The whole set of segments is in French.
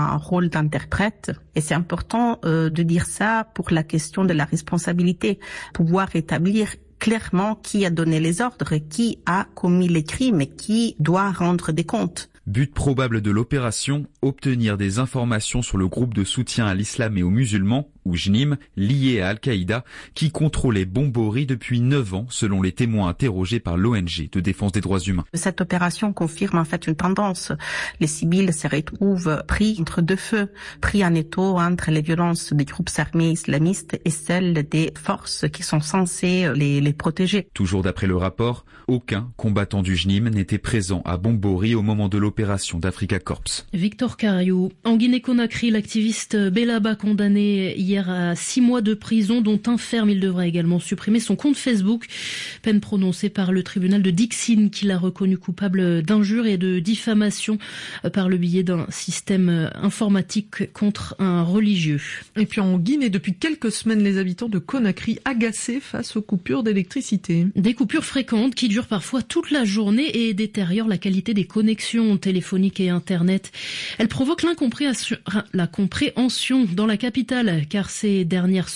un rôle d'interprète. Et c'est important de dire ça pour la question de la responsabilité, pouvoir établir clairement qui a donné les ordres, qui a commis les crimes et qui doit rendre des comptes. But probable de l'opération, obtenir des informations sur le groupe de soutien à l'islam et aux musulmans, ou JNIM, lié à Al-Qaïda, qui contrôlait Bombori depuis 9 ans, selon les témoins interrogés par l'ONG de défense des droits humains. Cette opération confirme en fait une tendance. Les civils se retrouvent pris entre deux feux, pris en étau entre les violences des groupes armés islamistes et celles des forces qui sont censées les protéger. Toujours d'après le rapport, aucun combattant du JNIM n'était présent à Bombori au moment de l'opération d'Africa Corps. Victor Cariou. En Guinée-Conakry, l'activiste Belaba condamné hier à 6 mois de prison, dont un ferme. Il devra également supprimer son compte Facebook. Peine prononcée par le tribunal de Dixine, qui l'a reconnu coupable d'injure et de diffamation par le biais d'un système informatique contre un religieux. Et puis en Guinée, depuis quelques semaines, les habitants de Conakry agacés face aux coupures d'électricité. Des coupures fréquentes qui durent parfois toute la journée et détériorent la qualité des connexions téléphoniques et Internet. Elles provoquent la compréhension dans la capitale, car ces dernières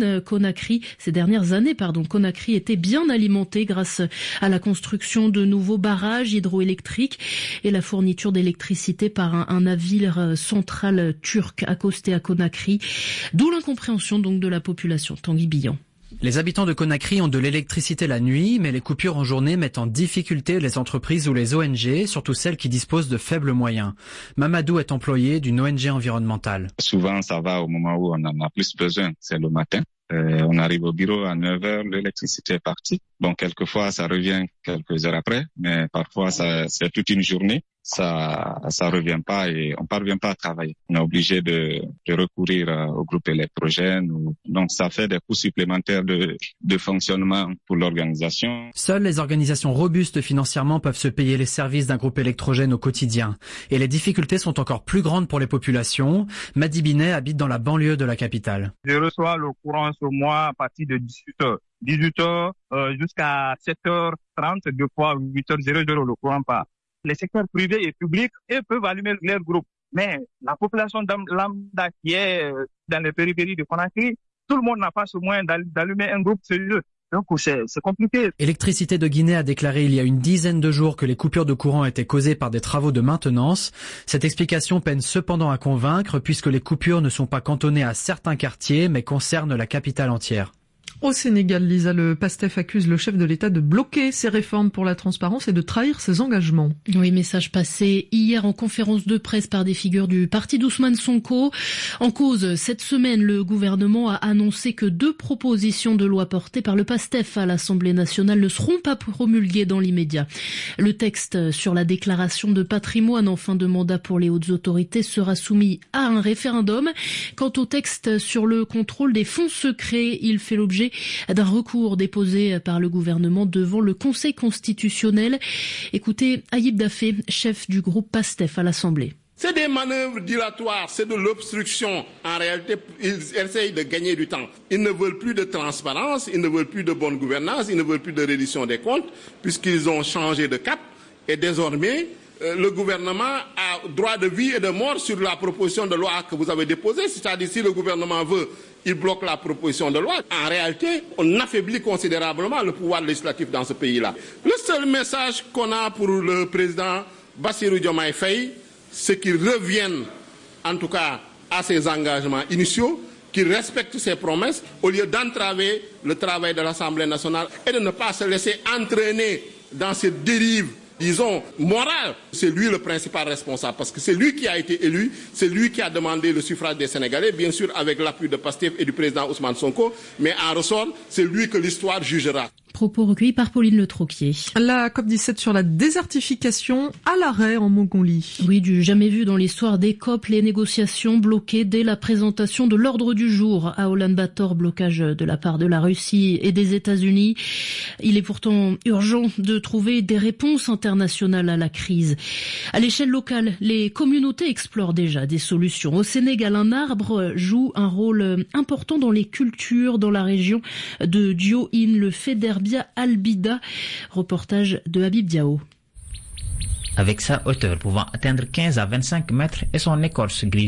années, Conakry était bien alimentée grâce à la construction de nouveaux barrages hydroélectriques et la fourniture d'électricité par un navire central turc accosté à Conakry. D'où l'incompréhension donc de la population. Tanguy Billon. Les habitants de Conakry ont de l'électricité la nuit, mais les coupures en journée mettent en difficulté les entreprises ou les ONG, surtout celles qui disposent de faibles moyens. Mamadou est employé d'une ONG environnementale. Souvent, ça va au moment où on en a plus besoin, c'est le matin. On arrive au bureau à 9h, l'électricité est partie. Bon, quelquefois, ça revient quelques heures après, mais parfois, c'est toute une journée. Ça revient pas et on parvient pas à travailler. On est obligé de recourir au groupe électrogène. Donc, ça fait des coûts supplémentaires de fonctionnement pour l'organisation. Seules les organisations robustes financièrement peuvent se payer les services d'un groupe électrogène au quotidien. Et les difficultés sont encore plus grandes pour les populations. Madi Binet habite dans la banlieue de la capitale. Je reçois le courant ce mois à partir de 18h. 18h jusqu'à 7h30, deux fois 8h00, le courant part. Les secteurs privés et publics, eux, peuvent allumer leur groupe. Mais la population lambda qui est dans les périphéries de Conakry, tout le monde n'a pas ce moyen d'allumer un groupe chez eux. Donc c'est compliqué. Électricité de Guinée a déclaré il y a une dizaine de jours que les coupures de courant étaient causées par des travaux de maintenance. Cette explication peine cependant à convaincre puisque les coupures ne sont pas cantonnées à certains quartiers mais concernent la capitale entière. Au Sénégal, Lisa, le PASTEF accuse le chef de l'État de bloquer ses réformes pour la transparence et de trahir ses engagements. Oui, message passé hier en conférence de presse par des figures du parti d'Ousmane Sonko. En cause, cette semaine, le gouvernement a annoncé que 2 propositions de loi portées par le PASTEF à l'Assemblée nationale ne seront pas promulguées dans l'immédiat. Le texte sur la déclaration de patrimoine en fin de mandat pour les hautes autorités sera soumis à un référendum. Quant au texte sur le contrôle des fonds secrets, il fait l'objet d'un recours déposé par le gouvernement devant le Conseil constitutionnel. Écoutez Ayib Dafé, chef du groupe PASTEF à l'Assemblée. C'est des manœuvres dilatoires, c'est de l'obstruction. En réalité, ils essayent de gagner du temps. Ils ne veulent plus de transparence, ils ne veulent plus de bonne gouvernance, ils ne veulent plus de reddition des comptes, puisqu'ils ont changé de cap. Et désormais, le gouvernement a droit de vie et de mort sur la proposition de loi que vous avez déposée. C'est-à-dire, si le gouvernement veut, il bloque la proposition de loi. En réalité, on affaiblit considérablement le pouvoir législatif dans ce pays-là. Le seul message qu'on a pour le président Bassirou Diomaye Faye, c'est qu'il revienne, en tout cas, à ses engagements initiaux, qu'il respecte ses promesses, au lieu d'entraver le travail de l'Assemblée nationale et de ne pas se laisser entraîner dans cette dérive, disons, morale. C'est lui le principal responsable, parce que c'est lui qui a été élu, c'est lui qui a demandé le suffrage des Sénégalais, bien sûr avec l'appui de PASTEF et du président Ousmane Sonko, mais en ressort, c'est lui que l'histoire jugera. Propos recueillis par Pauline Le Troquier. La COP17 sur la désertification à l'arrêt en Mongolie. Oui, du jamais vu dans l'histoire des COP, les négociations bloquées dès la présentation de l'ordre du jour à Ulaanbaatar, blocage de la part de la Russie et des États-Unis. Il est pourtant urgent de trouver des réponses internationales à la crise. À l'échelle locale, les communautés explorent déjà des solutions. Au Sénégal, un arbre joue un rôle important dans les cultures dans la région de Diohine, le Federbia albida. Reportage de Habib Diao. Avec sa hauteur pouvant atteindre 15 à 25 mètres et son écorce grise